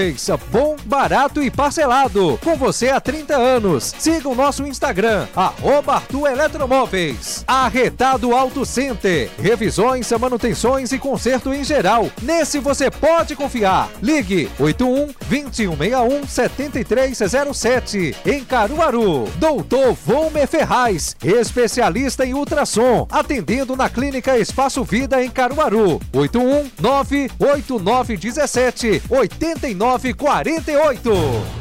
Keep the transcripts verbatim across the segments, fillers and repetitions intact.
Bom, barato e parcelado. Com você há trinta anos. Siga o nosso Instagram, arroba Arthur Eletromóveis. Arretado Auto Center. Revisões, manutenções e conserto em geral. Nesse você pode confiar. Ligue oito um, dois um seis um, sete três zero sete. Em Caruaru. Doutor Volmer Ferraz. Especialista em ultrassom. Atendendo na Clínica Espaço Vida em Caruaru. oito um nove oito nove um sete oito nove quatro oito.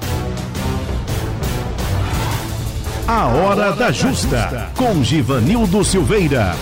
A Hora da Justa, com Givanildo Silveira.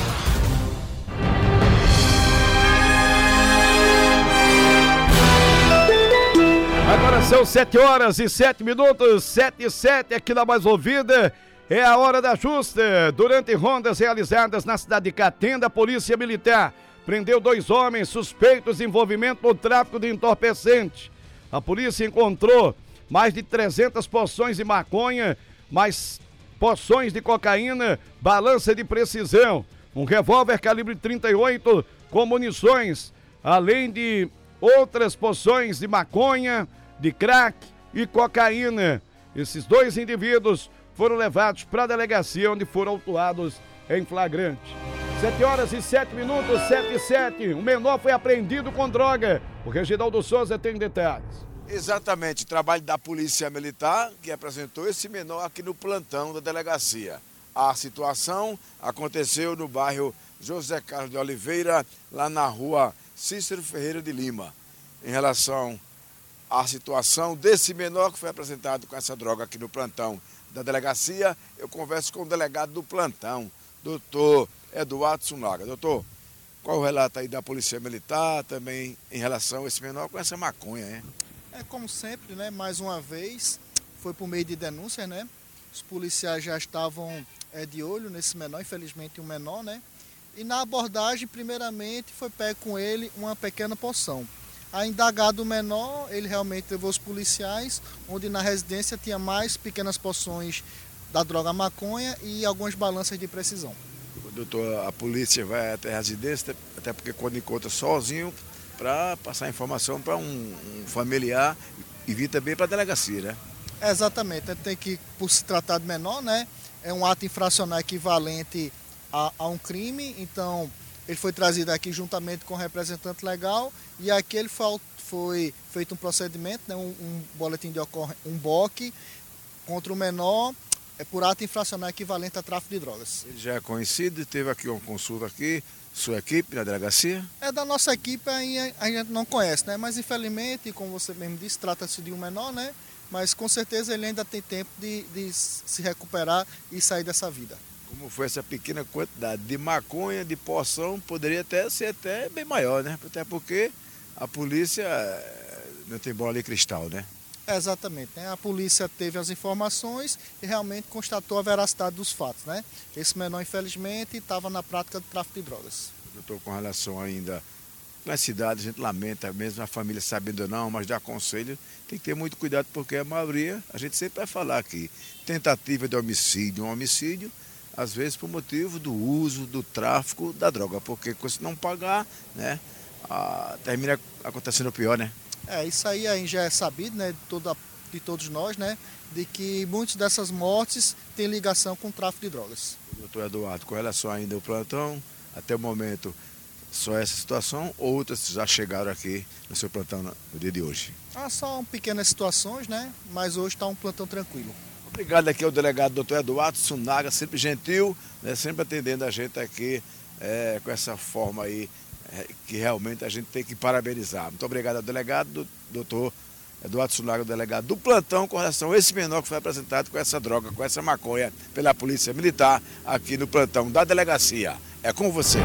Agora são sete horas e sete minutos, sete e sete aqui na Mais Ouvida. É a Hora da Justa. Durante rondas realizadas na cidade de Catenda, a Polícia Militar prendeu dois homens suspeitos de envolvimento no tráfico de entorpecente. A polícia encontrou mais de trezentas porções de maconha, mais porções de cocaína, balança de precisão, um revólver calibre trinta e oito com munições, além de outras porções de maconha, de crack e cocaína. Esses dois indivíduos foram levados para a delegacia, onde foram autuados em flagrante. Sete horas e sete minutos, sete e sete. Um menor foi apreendido com droga. O Reginaldo Souza tem detalhes. Exatamente, trabalho da Polícia Militar que apresentou esse menor aqui no plantão da delegacia. A situação aconteceu no bairro José Carlos de Oliveira, lá na rua Cícero Ferreira de Lima. Em relação à situação desse menor que foi apresentado com essa droga aqui no plantão da delegacia, eu converso com o delegado do plantão, doutor Eduardo Sunaga. Doutor, qual o relato aí da Polícia Militar também em relação a esse menor com essa maconha, hein? É como sempre, né? Mais uma vez, foi por meio de denúncias, né? Os policiais já estavam é, de olho nesse menor, infelizmente um menor, né? E na abordagem, primeiramente, foi pego com ele uma pequena porção. A indagado menor, ele realmente levou os policiais, onde na residência tinha mais pequenas porções da droga maconha e algumas balanças de precisão. Doutor, a polícia vai até a residência, até porque quando encontra sozinho, para passar informação para um, um familiar e vir também para a delegacia, né? É, exatamente, tem que, por se tratar de menor, né? É um ato infracional equivalente a, a um crime, então ele foi trazido aqui juntamente com o representante legal e aqui ele foi, foi feito um procedimento, né? um, um boletim de ocorrência, um B O C contra o menor, é por ato infracional equivalente a tráfico de drogas. Ele já é conhecido, teve aqui uma consulta aqui, sua equipe na delegacia? É da nossa equipe, a gente não conhece, né? Mas infelizmente, como você mesmo disse, trata-se de um menor, né? Mas com certeza ele ainda tem tempo de, de se recuperar e sair dessa vida. Como foi essa pequena quantidade de maconha, de porção, poderia até ser até bem maior, né? Até porque a polícia não tem bola de cristal, né? É, exatamente, né? A polícia teve as informações e realmente constatou a veracidade dos fatos, né? Esse menor, infelizmente, estava na prática do tráfico de drogas. Doutor, com relação ainda na cidade, a gente lamenta, mesmo a família sabendo ou não, mas dá conselho, tem que ter muito cuidado, porque a maioria, a gente sempre vai falar aqui, tentativa de homicídio, um homicídio, às vezes por motivo do uso, do tráfico da droga, porque se não pagar, né, a, termina acontecendo o pior, né? É, isso aí, aí já é sabido, né, de, toda, de todos nós, né, de que muitas dessas mortes têm ligação com o tráfico de drogas. Doutor Eduardo, com relação ainda ao plantão, até o momento, só essa situação, outras já chegaram aqui no seu plantão no dia de hoje? Ah, só pequenas situações, né, mas hoje está um plantão tranquilo. Obrigado aqui ao delegado doutor Eduardo Sunaga, sempre gentil, né, sempre atendendo a gente aqui é, com essa forma aí, é, que realmente a gente tem que parabenizar. Muito obrigado ao delegado, doutor Eduardo Sunaga, delegado do plantão, com relação a esse menor que foi apresentado com essa droga, com essa maconha, pela Polícia Militar, aqui no plantão da delegacia. É com você.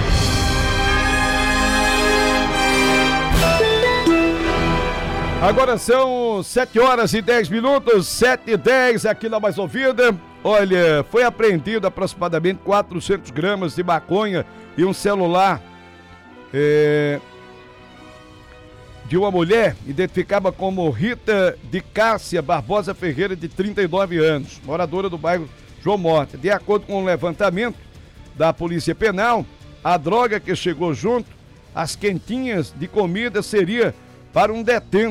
Agora são sete horas e dez minutos, sete e dez aqui na Mais Ouvida. Olha, foi apreendido aproximadamente quatrocentas gramas de maconha e um celular é, de uma mulher identificada como Rita de Cássia Barbosa Ferreira, de trinta e nove anos, moradora do bairro João Morta. De acordo com o levantamento da Polícia Penal, a droga que chegou junto às quentinhas de comida seria para um detento